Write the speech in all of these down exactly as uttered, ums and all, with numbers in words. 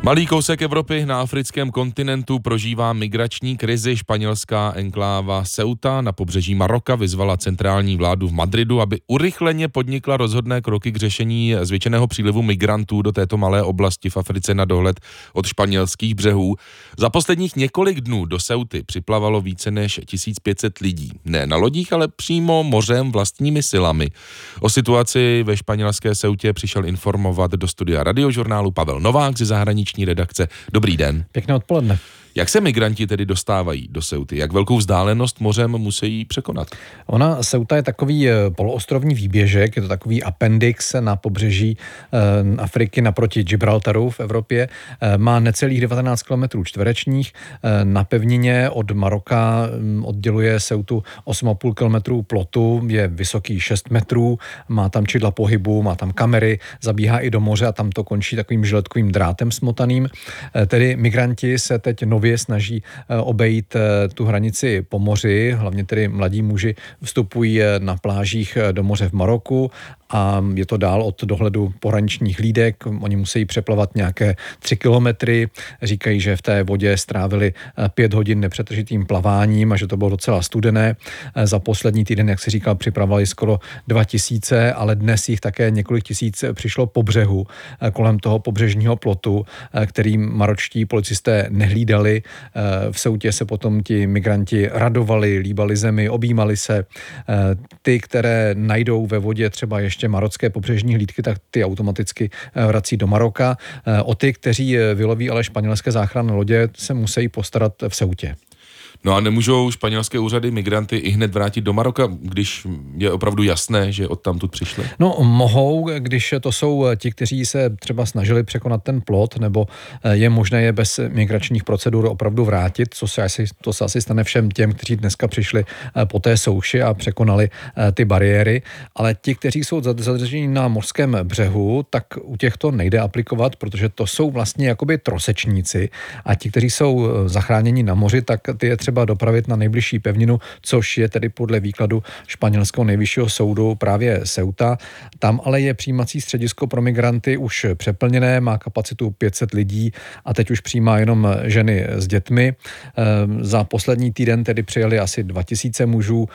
Malý kousek Evropy na africkém kontinentu prožívá migrační krizi. Španělská enkláva Ceuta na pobřeží Maroka vyzvala centrální vládu v Madridu, aby urychleně podnikla rozhodné kroky k řešení zvětšeného přílivu migrantů do této malé oblasti v Africe na dohled od španělských břehů. Za posledních několik dnů do Ceuty připlavalo více než tisíc pět set lidí. Ne na lodích, ale přímo mořem vlastními silami. O situaci ve španělské Ceutě přišel informovat do studia Radiožurnálu Pavel Novák ze zahraniční redakce. Dobrý den. Pěkné odpoledne. Jak se migranti tedy dostávají do Ceuty? Jak velkou vzdálenost mořem musí překonat? Ona Ceuta je takový poloostrovní výběžek, je to takový appendix na pobřeží e, Afriky naproti Gibraltaru v Evropě. E, má necelých devatenáct kilometrů čtverečních. E, na pevnině od Maroka odděluje Ceutu osm a půl kilometrů plotu, je vysoký šest metrů, má tam čidla pohybu, má tam kamery, zabíhá i do moře a tam to končí takovým žiletkovým drátem smotaným. E, tedy migranti se teď nově snaží obejít tu hranici po moři, hlavně tedy mladí muži vstupují na plážích do moře v Maroku a je to dál od dohledu pohraničních hlídek. Oni musí přeplavat nějaké tři kilometry. Říkají, že v té vodě strávili pět hodin nepřetržitým plaváním a že to bylo docela studené. Za poslední týden, jak si říkal, připravovali skoro dva tisíce, ale dnes jich také několik tisíc přišlo po břehu, kolem toho pobřežního plotu, který maročtí policisté nehlídali. V Ceutě se potom ti migranti radovali, líbali zemi, objímali se. Ty, které najdou ve vodě třeba ještě marocké pobřežní hlídky, tak ty automaticky vrací do Maroka. O ty, kteří vyloví ale španělské záchranné lodě, se musí postarat v Ceutě. No a nemůžou španělské úřady migranty i hned vrátit do Maroka, když je opravdu jasné, že odtamtud přišli? No mohou, když to jsou ti, kteří se třeba snažili překonat ten plot, nebo je možné je bez migračních procedur opravdu vrátit, co se asi, to se asi stane všem těm, kteří dneska přišli po té souši a překonali ty bariéry, ale ti, kteří jsou zadrženi na mořském břehu, tak u těch to nejde aplikovat, protože to jsou vlastně jakoby trosečníci a ti, kteří jsou zachráněni na moři, tak ty je třeba dopravit na nejbližší pevninu, což je tedy podle výkladu španělského nejvyššího soudu právě Ceuta. Tam ale je přijímací středisko pro migranty už přeplněné, má kapacitu pět set lidí a teď už přijímá jenom ženy s dětmi. Za poslední týden tedy přijeli asi dva tisíce mužů,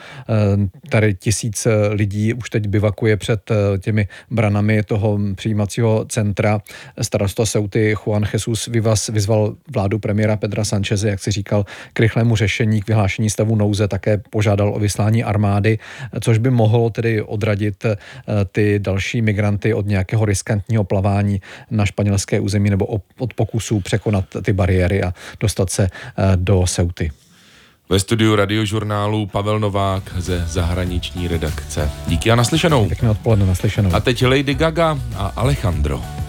tady tisíc lidí už teď bivakuje před těmi branami toho přijímacího centra. Starosta Ceuty Juan Jesus Vivas vyzval vládu premiéra Pedra Sancheze, jak si říkal, k rychlému řešení, k vyhlášení stavu nouze, také požádal o vyslání armády, což by mohlo tedy odradit ty další migranty od nějakého riskantního plavání na španělské území nebo od pokusů překonat ty bariéry a dostat se do Ceuty. Ve studiu Radiožurnálu Pavel Novák ze zahraniční redakce. Díky a naslyšenou. Pěkné odpoledne, naslyšenou. A teď Lady Gaga a Alejandro.